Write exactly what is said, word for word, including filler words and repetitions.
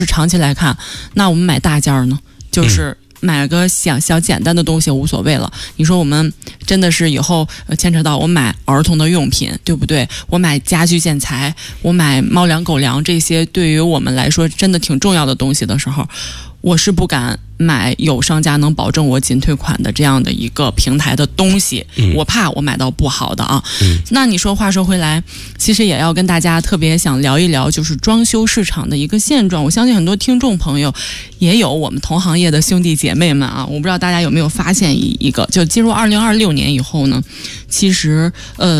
长期来看，那我们买大件儿呢，就是买个小小简单的东西无所谓了。你说我们真的是以后呃牵扯到我买儿童的用品，对不对？我买家居建材，我买猫粮狗粮，这些对于我们来说真的挺重要的东西的时候，我是不敢买有商家能保证我仅退款的这样的一个平台的东西，嗯、我怕我买到不好的啊。嗯、那你说话说回来，其实也要跟大家特别想聊一聊，就是装修市场的一个现状。我相信很多听众朋友也有我们同行业的兄弟姐妹们啊，我不知道大家有没有发现一一个，就进入二零二六年以后呢，其实呃。